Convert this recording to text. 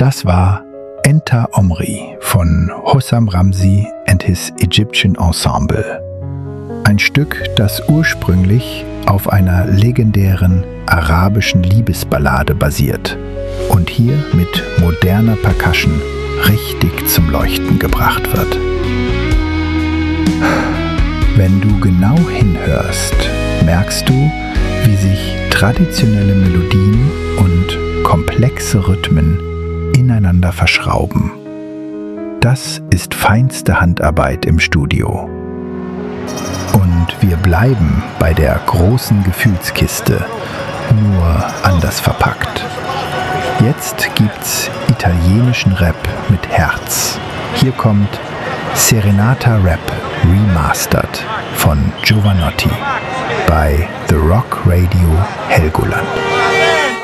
Das war Enta Omri von Hossam Ramzi and his Egyptian Ensemble. Ein Stück, das ursprünglich auf einer legendären arabischen Liebesballade basiert und hier mit moderner Percussion richtig zum Leuchten gebracht wird. Wenn du genau hinhörst, merkst du, wie sich traditionelle Melodien und komplexe Rhythmen ineinander verschrauben. Das ist feinste Handarbeit im Studio. Und wir bleiben bei der großen Gefühlskiste, nur anders verpackt. Jetzt gibt's italienischen Rap mit Herz. Hier kommt Serenata Rap Remastered von Giovanotti bei The Rock Radio Helgoland.